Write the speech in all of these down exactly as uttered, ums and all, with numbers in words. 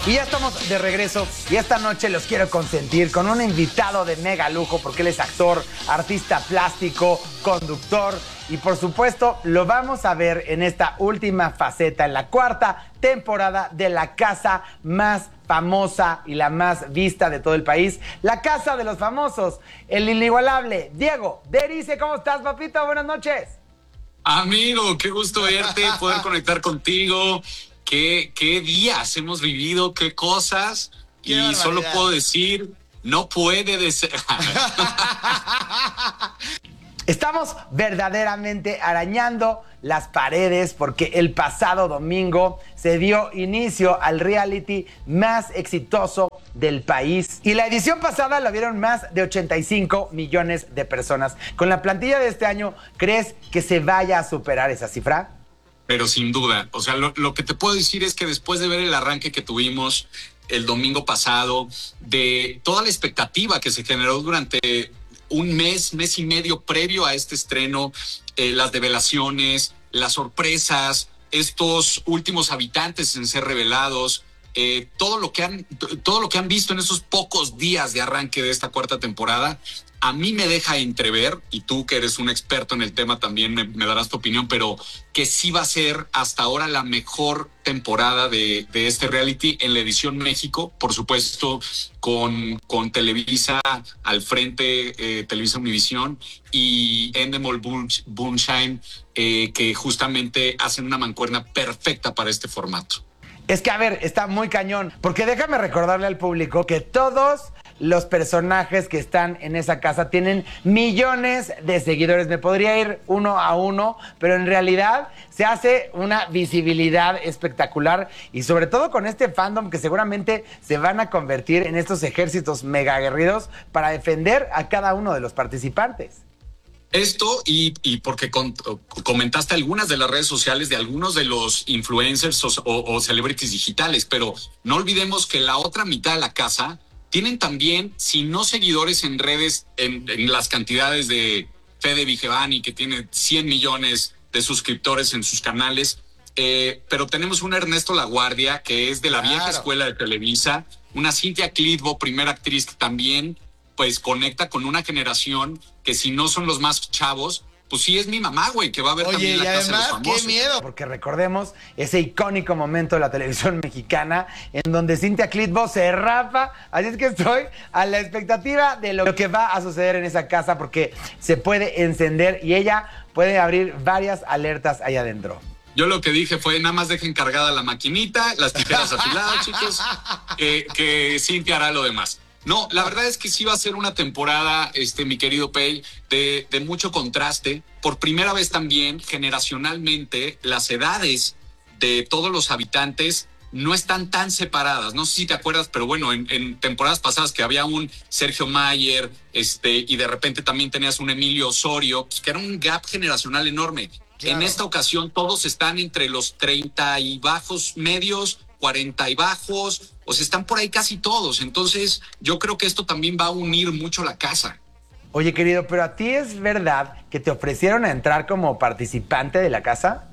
Y ya estamos de regreso y esta noche los quiero consentir con un invitado de mega lujo porque él es actor, artista plástico, conductor y por supuesto lo vamos a ver en esta última faceta, en la cuarta temporada de la casa más famosa y la más vista de todo el país, la Casa de los Famosos, el inigualable Diego Derise. ¿Cómo estás, papito? Buenas noches. Amigo, qué gusto verte, poder conectar contigo. Qué, qué días hemos vivido, qué cosas. Qué y barbaridad. Solo puedo decir, no puede de ser. Estamos verdaderamente arañando las paredes porque el pasado domingo se dio inicio al reality más exitoso del país. Y la edición pasada la vieron más de ochenta y cinco millones de personas. Con la plantilla de este año, ¿crees que se vaya a superar esa cifra? Pero sin duda, o sea, lo, lo que te puedo decir es que después de ver el arranque que tuvimos el domingo pasado, de toda la expectativa que se generó durante un mes, mes y medio previo a este estreno, eh, las develaciones, las sorpresas, estos últimos habitantes en ser revelados, eh, todo lo que han, todo lo que han visto en esos pocos días de arranque de esta cuarta temporada, a mí me deja entrever, y tú que eres un experto en el tema también me, me darás tu opinión, pero que sí va a ser hasta ahora la mejor temporada de, de este reality en la edición México, por supuesto, con, con Televisa al frente, eh, Televisa Univisión y Endemol Moonshine, eh, que justamente hacen una mancuerna perfecta para este formato. Es que, a ver, está muy cañón, porque déjame recordarle al público que todos los personajes que están en esa casa tienen millones de seguidores. Me podría ir uno a uno, pero en realidad se hace una visibilidad espectacular y sobre todo con este fandom que seguramente se van a convertir en estos ejércitos mega aguerridos para defender a cada uno de los participantes. Esto y, y porque con, comentaste algunas de las redes sociales de algunos de los influencers o, o, o celebrities digitales, pero no olvidemos que la otra mitad de la casa tienen también, si no seguidores en redes, en, en las cantidades de Fede Vigevani, que tiene cien millones de suscriptores en sus canales, eh, pero tenemos un Ernesto Laguardia, que es de la claro. vieja escuela de Televisa, una Cintia Clitbo, primera actriz que también pues conecta con una generación que si no son los más chavos, pues sí es mi mamá, güey, que va a ver Oye, también la y Casa además, de los Famosos. ¡qué miedo! Porque recordemos ese icónico momento de la televisión mexicana en donde Cintia Clitbo se rapa, así es que estoy a la expectativa de lo que va a suceder en esa casa porque se puede encender y ella puede abrir varias alertas allá adentro. Yo lo que dije fue, nada más dejen cargada la maquinita, las tijeras afiladas, chicos, que, que Cintia hará lo demás. No, la verdad es que sí va a ser una temporada, este, mi querido Pei, de, de mucho contraste. Por primera vez también, generacionalmente, las edades de todos los habitantes no están tan separadas. No sé si te acuerdas, pero bueno, en, en temporadas pasadas que había un Sergio Mayer, este, y de repente también tenías un Emilio Osorio, pues, que era un gap generacional enorme. Claro. En esta ocasión todos están entre los treinta y bajos medios, cuarenta y bajos, o sea, están por ahí casi todos. Entonces, yo creo que esto también va a unir mucho la casa. Oye, querido, pero ¿a ti es verdad que te ofrecieron a entrar como participante de la casa?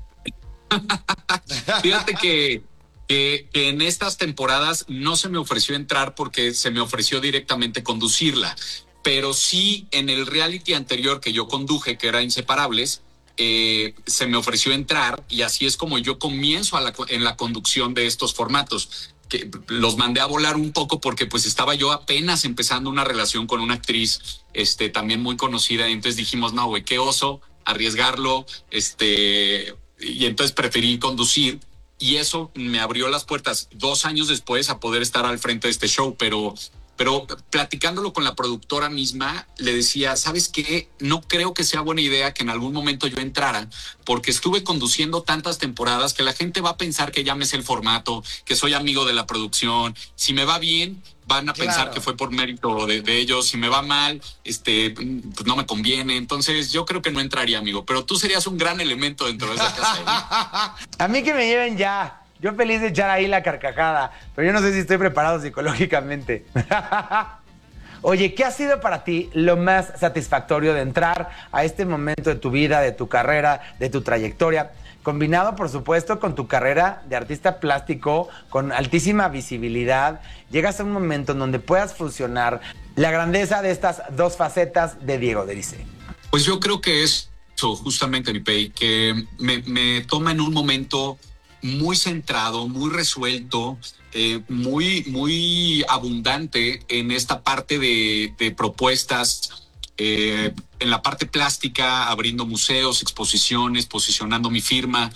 Fíjate que, que, que en estas temporadas no se me ofreció entrar porque se me ofreció directamente conducirla. Pero sí, en el reality anterior que yo conduje, que era Inseparables, Eh, se me ofreció entrar y así es como yo comienzo a la, en la conducción de estos formatos, que los mandé a volar un poco porque pues estaba yo apenas empezando una relación con una actriz este, también muy conocida y entonces dijimos, no, güey, qué oso arriesgarlo, este, y entonces preferí conducir y eso me abrió las puertas dos años después a poder estar al frente de este show, pero... Pero platicándolo con la productora misma, le decía, ¿sabes qué? No creo que sea buena idea que en algún momento yo entrara, porque estuve conduciendo tantas temporadas que la gente va a pensar que ya me sé el formato, que soy amigo de la producción. Si me va bien, van a claro. pensar que fue por mérito de, de ellos. Si me va mal, este, pues no me conviene. Entonces yo creo que no entraría, amigo. Pero tú serías un gran elemento dentro de esa casa. A mí que me lleven ya. Yo feliz de echar ahí la carcajada, pero yo no sé si estoy preparado psicológicamente. Oye, ¿qué ha sido para ti lo más satisfactorio de entrar a este momento de tu vida, de tu carrera, de tu trayectoria combinado, por supuesto, con tu carrera de artista plástico, con altísima visibilidad, llegas a un momento en donde puedas fusionar la grandeza de estas dos facetas de Diego Derisé. Pues yo creo que es eso, justamente, mi Pei, que me, me toma en un momento muy centrado, muy resuelto, eh, muy, muy abundante en esta parte de, de propuestas, eh, en la parte plástica, abriendo museos, exposiciones, posicionando mi firma.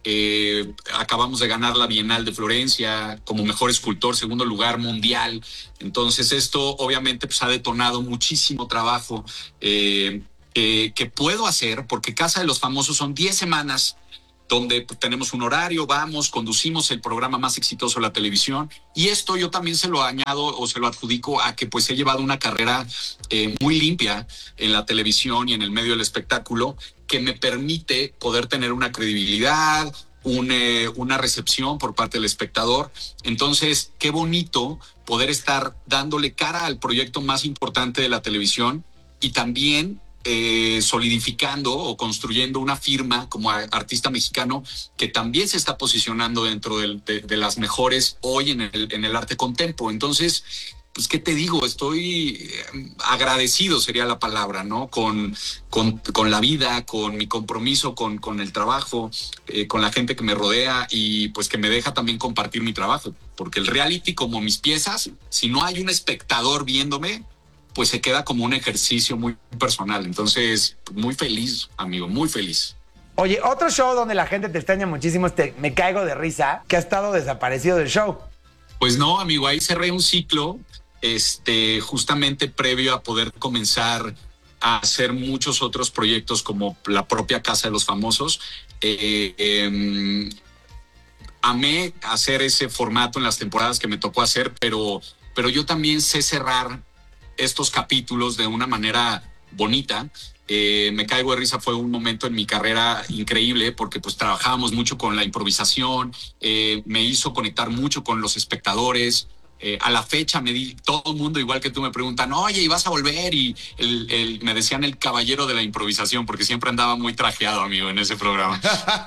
Eh, acabamos de ganar la Bienal de Florencia como mejor escultor, segundo lugar mundial. Entonces esto obviamente pues, ha detonado muchísimo trabajo eh, eh, que puedo hacer, porque Casa de los Famosos son diez semanas donde pues, tenemos un horario, vamos, conducimos el programa más exitoso de la televisión, y esto yo también se lo añado o se lo adjudico a que pues he llevado una carrera eh, muy limpia en la televisión y en el medio del espectáculo, que me permite poder tener una credibilidad, un, eh, una recepción por parte del espectador. Entonces, qué bonito poder estar dándole cara al proyecto más importante de la televisión y también Eh, solidificando o construyendo una firma como artista mexicano que también se está posicionando dentro del, de, de las mejores hoy en el, en el arte contempo. Entonces, pues, ¿qué te digo? Estoy agradecido, sería la palabra, ¿no? Con, con, con la vida, con mi compromiso, con, con el trabajo, eh, con la gente que me rodea y pues que me deja también compartir mi trabajo. Porque el reality, como mis piezas, si no hay un espectador viéndome, pues se queda como un ejercicio muy personal. Entonces, muy feliz, amigo, muy feliz. Oye, otro show donde la gente te extraña muchísimo es te, Me Caigo de Risa, que ha estado desaparecido del show. Pues no, amigo, ahí cerré un ciclo, este, justamente previo a poder comenzar a hacer muchos otros proyectos como la propia Casa de los Famosos. Eh, eh, amé hacer ese formato en las temporadas que me tocó hacer, pero, pero yo también sé cerrar estos capítulos de una manera bonita. Eh, Me Caigo de Risa fue un momento en mi carrera increíble porque pues trabajábamos mucho con la improvisación, eh, me hizo conectar mucho con los espectadores. Eh, a la fecha me di, todo el mundo igual que tú me preguntan, oye, ¿y vas a volver? Y el, el, me decían el caballero de la improvisación porque siempre andaba muy trajeado, amigo, en ese programa.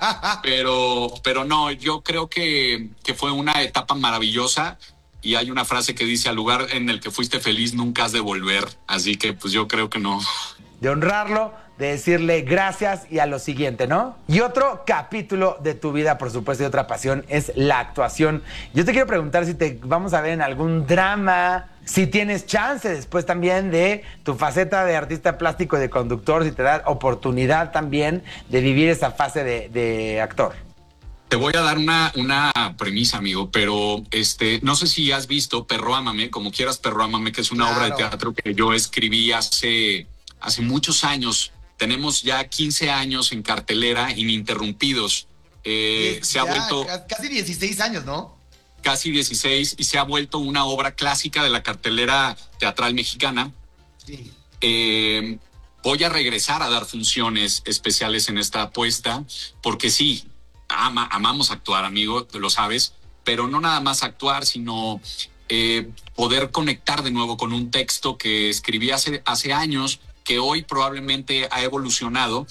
pero, pero no, yo creo que, que fue una etapa maravillosa. Y hay una frase que dice, al lugar en el que fuiste feliz nunca has de volver. Así que pues yo creo que no. De honrarlo, de decirle gracias y a lo siguiente, ¿no? Y otro capítulo de tu vida, por supuesto, y otra pasión es la actuación. Yo te quiero preguntar si te vamos a ver en algún drama, si tienes chance después también de tu faceta de artista plástico y de conductor, si te da oportunidad también de vivir esa fase de, de actor. Te voy a dar una, una premisa, amigo, pero este, no sé si has visto Perro Ámame, como quieras Perro Ámame, que es una claro. obra de teatro que yo escribí hace, hace muchos años. Tenemos ya quince años en cartelera, ininterrumpidos. Eh, se ha vuelto... Casi dieciséis años, ¿no? Casi dieciséis, y se ha vuelto una obra clásica de la cartelera teatral mexicana. Sí. Eh, voy a regresar a dar funciones especiales en esta apuesta, porque sí, Ama, amamos actuar, amigo, lo sabes, pero no nada más actuar, sino eh, poder conectar de nuevo con un texto que escribí hace, hace años, que hoy probablemente ha evolucionado,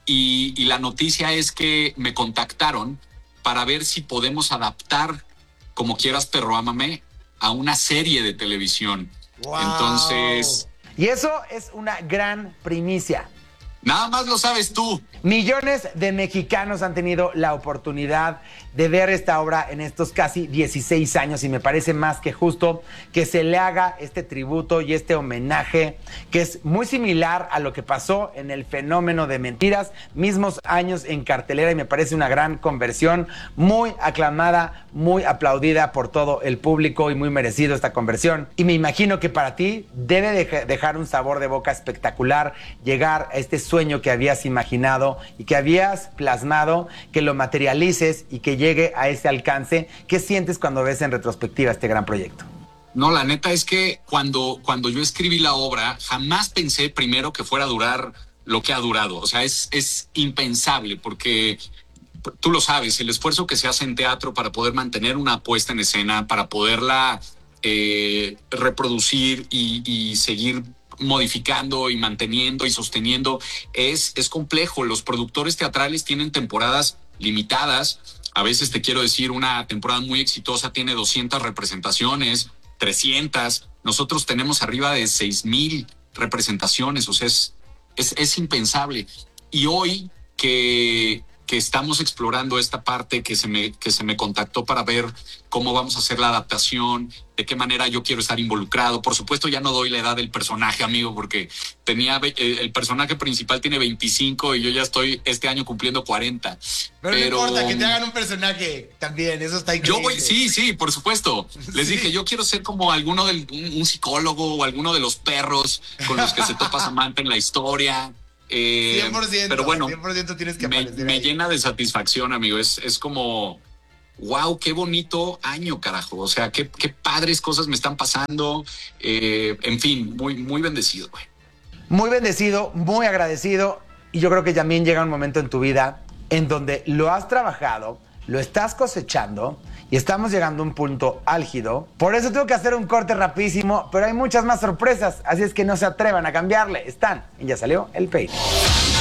y, y la noticia es que me contactaron para ver si podemos adaptar Como Quieras Perro Ámame a una serie de televisión. Wow. Entonces... Y eso es una gran primicia. Nada más lo sabes tú. Millones de mexicanos han tenido la oportunidad de ver esta obra en estos casi dieciséis años y me parece más que justo que se le haga este tributo y este homenaje que es muy similar a lo que pasó en El Fenómeno de Mentiras, mismos años en cartelera, y me parece una gran conversión, muy aclamada, muy aplaudida por todo el público y muy merecido esta conversión. Y me imagino que para ti debe de dejar un sabor de boca espectacular llegar a este sueño que habías imaginado y que habías plasmado, que lo materialices y que llegue a ese alcance. ¿Qué sientes cuando ves en retrospectiva este gran proyecto? No, la neta es que cuando, cuando yo escribí la obra, jamás pensé primero que fuera a durar lo que ha durado. O sea, es, es impensable porque tú lo sabes, el esfuerzo que se hace en teatro para poder mantener una puesta en escena, para poderla eh, reproducir y, y seguir modificando y manteniendo y sosteniendo, es, es complejo. Los productores teatrales tienen temporadas limitadas. A veces te quiero decir, una temporada muy exitosa tiene doscientas representaciones, trescientas. Nosotros tenemos arriba de seis mil representaciones, o sea, es, es, es impensable. Y hoy que, que estamos explorando esta parte, que se, me, que se me contactó para ver cómo vamos a hacer la adaptación, de qué manera yo quiero estar involucrado. Por supuesto, ya no doy la edad del personaje, amigo, porque tenía el personaje principal tiene veinticinco y yo ya estoy este año cumpliendo cuarenta. Pero, Pero no importa, que te hagan un personaje también, eso está increíble. Yo voy, sí, sí, por supuesto. Les Sí. dije, yo quiero ser como alguno del, un, un psicólogo o alguno de los perros con los que se topa Samantha en la historia. Eh, cien por ciento, pero bueno, cien por ciento tienes que me, aparecer me ahí. llena de satisfacción, amigo. Es, es como, wow, qué bonito año, carajo. O sea, qué, qué padres cosas me están pasando. Eh, en fin, muy, muy bendecido, güey. Muy bendecido, muy agradecido. Y yo creo que también llega un momento en tu vida en donde lo has trabajado, lo estás cosechando y estamos llegando a un punto álgido. Por eso tengo que hacer un corte rapidísimo, pero hay muchas más sorpresas, así es que no se atrevan a cambiarle. Están y ya salió el peine.